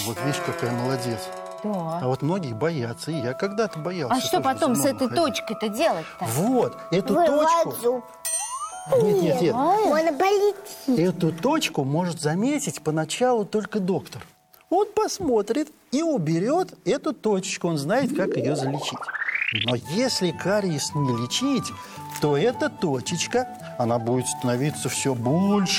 Вот видишь, какая молодец. Да. А вот многие боятся, и я когда-то боялся. А что тоже потом с зубами этой ходить. точкой-то делать-то? Вот, эту Вырывать точку... зуб. Нет. Можно полететь. Эту точку может заметить поначалу только доктор. Он посмотрит и уберет эту точечку. Он знает, как ее залечить. Но если кариес не лечить, то эта точечка, она будет становиться все больше